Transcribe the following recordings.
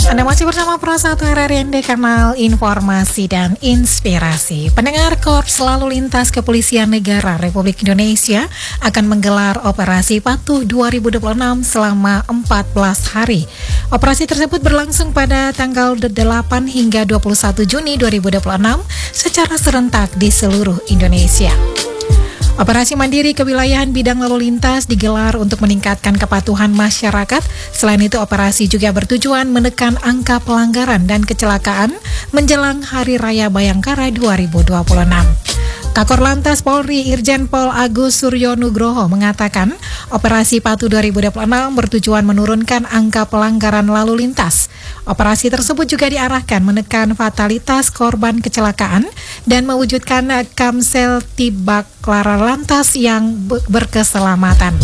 Anda masih bersama Pro 1 RRND, kanal informasi dan inspirasi. Pendengar, Korps Lalu Lintas Kepolisian Negara Republik Indonesia akan menggelar Operasi Patuh 2026 selama 14 hari. Operasi tersebut berlangsung pada tanggal 8 hingga 21 Juni 2026 secara serentak di seluruh Indonesia. Operasi mandiri kewilayahan bidang lalu lintas digelar untuk meningkatkan kepatuhan masyarakat. Selain itu, operasi juga bertujuan menekan angka pelanggaran dan kecelakaan menjelang Hari Raya Bayangkara 2026. Kakor Lantas Polri Irjen Pol Agus Suryo Nugroho mengatakan, Operasi Patuh 2026 bertujuan menurunkan angka pelanggaran lalu lintas. Operasi tersebut juga diarahkan menekan fatalitas korban kecelakaan dan mewujudkan Kamsel Tibak Lalu Lantas yang berkeselamatan.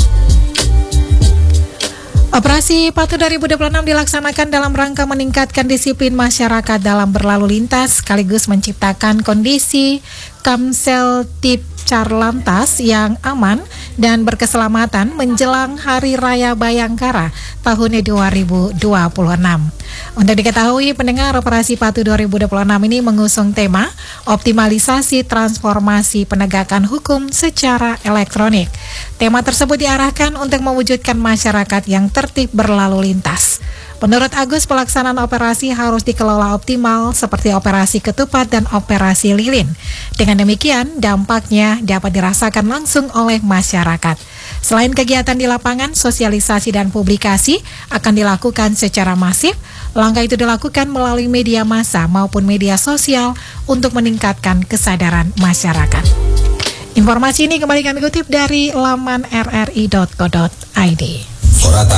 Operasi Patuh 2026 dilaksanakan dalam rangka meningkatkan disiplin masyarakat dalam berlalu lintas sekaligus menciptakan kondisi Kamsel Tip Carlantas yang aman dan berkeselamatan menjelang Hari Raya Bayangkara tahun 2026. Untuk diketahui, pendengar, Operasi Patuh 2026 ini mengusung tema optimalisasi transformasi penegakan hukum secara elektronik. Tema tersebut diarahkan untuk mewujudkan masyarakat yang tertib berlalu lintas. Menurut Agus, pelaksanaan operasi harus dikelola optimal seperti operasi ketupat dan operasi lilin. Dengan demikian, dampaknya dapat dirasakan langsung oleh masyarakat. Selain kegiatan di lapangan, sosialisasi dan publikasi akan dilakukan secara masif. Langkah itu dilakukan melalui media massa maupun media sosial untuk meningkatkan kesadaran masyarakat. Informasi ini kembali kami kutip dari laman rri.co.id. Sorata